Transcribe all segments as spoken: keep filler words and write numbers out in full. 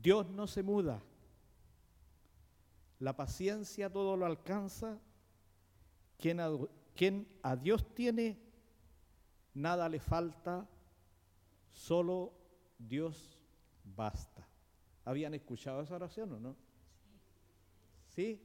Dios no se muda. La paciencia todo lo alcanza. Quien a, quien a Dios tiene, nada le falta, solo Dios basta. ¿Habían escuchado esa oración o no? ¿Sí?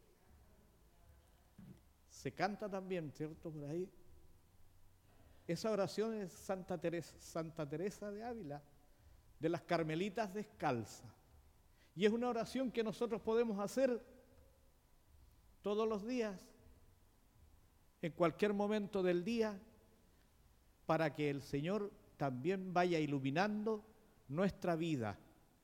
Se canta también, ¿cierto? Por ahí. Esa oración es Santa Teresa, Santa Teresa de Ávila, de las Carmelitas Descalzas. Y es una oración que nosotros podemos hacer todos los días, en cualquier momento del día, para que el Señor también vaya iluminando nuestra vida.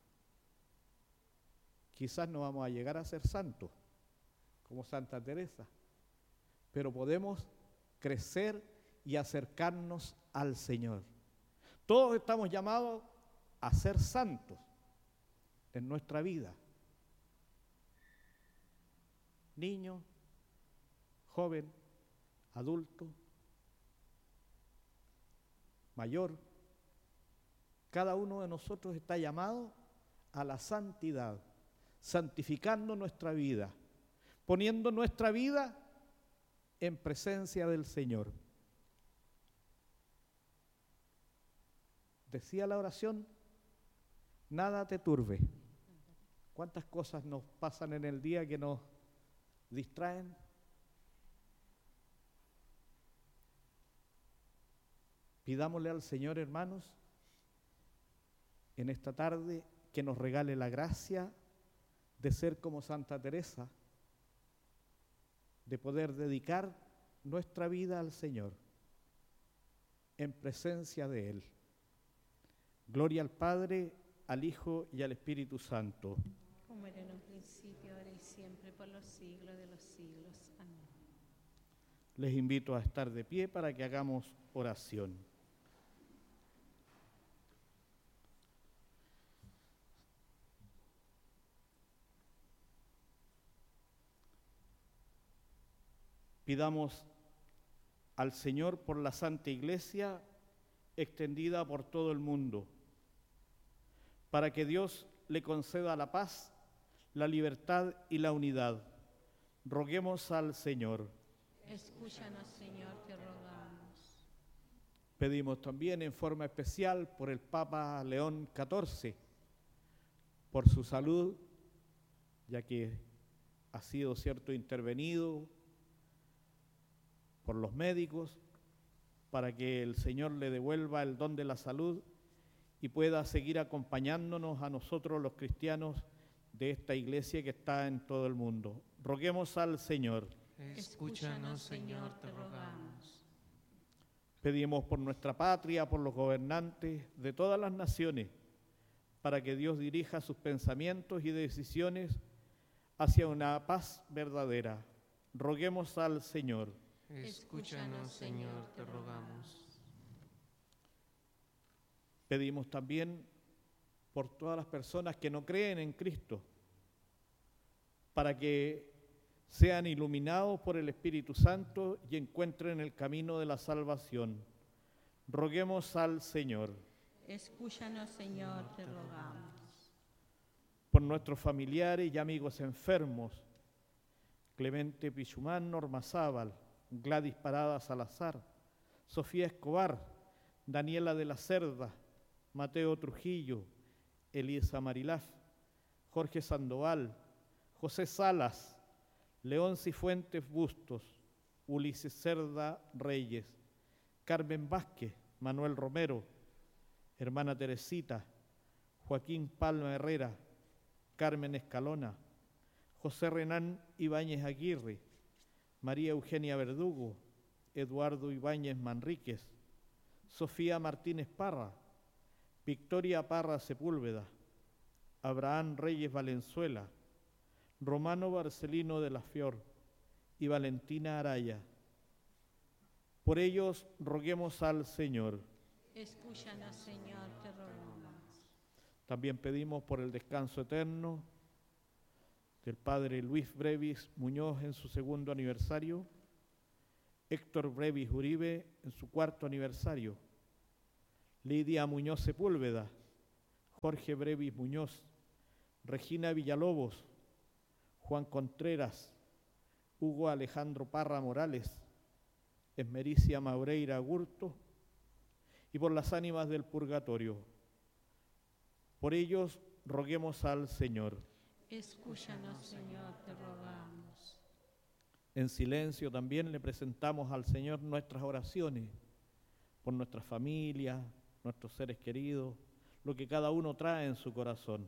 Quizás no vamos a llegar a ser santos, como Santa Teresa, pero podemos crecer y acercarnos al Señor. Todos estamos llamados a ser santos en nuestra vida. Niño, joven, adulto, mayor, cada uno de nosotros está llamado a la santidad, santificando nuestra vida, poniendo nuestra vida en presencia del Señor. Decía la oración, nada te turbe. ¿Cuántas cosas nos pasan en el día que nos distraen? Pidámosle al Señor, hermanos, en esta tarde que nos regale la gracia de ser como Santa Teresa, de poder dedicar nuestra vida al Señor en presencia de Él. Gloria al Padre, al Hijo y al Espíritu Santo. Como era en un principio, ahora y siempre, por los siglos de los siglos. Amén. Les invito a estar de pie para que hagamos oración. Pidamos al Señor por la Santa Iglesia extendida por todo el mundo, para que Dios le conceda la paz, la libertad y la unidad. Roguemos al Señor. Escúchanos, Señor, te rogamos. Pedimos también en forma especial por el Papa León catorce, por su salud, ya que ha sido, cierto, intervenido por los médicos, para que el Señor le devuelva el don de la salud y pueda seguir acompañándonos a nosotros los cristianos de esta iglesia que está en todo el mundo. Roguemos al Señor. Escúchanos, Señor, te rogamos. Pedimos por nuestra patria, por los gobernantes de todas las naciones, para que Dios dirija sus pensamientos y decisiones hacia una paz verdadera. Roguemos al Señor. Escúchanos, Señor, te rogamos. Pedimos también por todas las personas que no creen en Cristo, para que sean iluminados por el Espíritu Santo y encuentren el camino de la salvación. Roguemos al Señor. Escúchanos, Señor, te rogamos. Por nuestros familiares y amigos enfermos, Clemente Pichumán Normazábal, Gladys Parada Salazar, Sofía Escobar, Daniela de la Cerda, Mateo Trujillo, Elisa Marilaf, Jorge Sandoval, José Salas, León Cifuentes Bustos, Ulises Cerda Reyes, Carmen Vázquez, Manuel Romero, hermana Teresita, Joaquín Palma Herrera, Carmen Escalona, José Renán Ibáñez Aguirre, María Eugenia Verdugo, Eduardo Ibáñez Manríquez, Sofía Martínez Parra, Victoria Parra Sepúlveda, Abraham Reyes Valenzuela, Romano Barcelino de la Fior y Valentina Araya. Por ellos roguemos al Señor. Escúchanos, Señor, te rogamos. También pedimos por el descanso eterno del Padre Luis Brevis Muñoz en su segundo aniversario, Héctor Brevis Uribe en su cuarto aniversario, Lidia Muñoz Sepúlveda, Jorge Brevis Muñoz, Regina Villalobos, Juan Contreras, Hugo Alejandro Parra Morales, Esmericia Maureira Gurto, y por las ánimas del purgatorio. Por ellos roguemos al Señor. Escúchanos, Señor, te rogamos. En silencio también le presentamos al Señor nuestras oraciones, por nuestras familias, nuestros seres queridos, lo que cada uno trae en su corazón.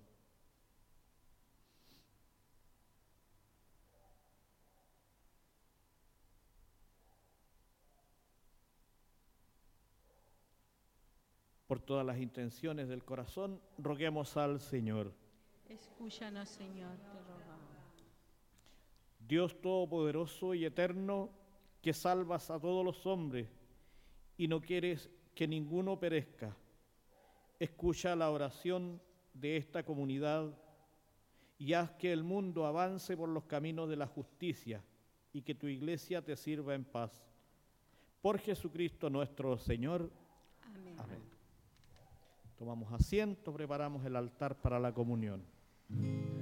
Por todas las intenciones del corazón, roguemos al Señor. Escúchanos, Señor, te rogamos. Dios Todopoderoso y Eterno, que salvas a todos los hombres y no quieres que ninguno perezca, escucha la oración de esta comunidad y haz que el mundo avance por los caminos de la justicia y que tu iglesia te sirva en paz. Por Jesucristo nuestro Señor. Amén. Amén. Tomamos asiento, preparamos el altar para la comunión.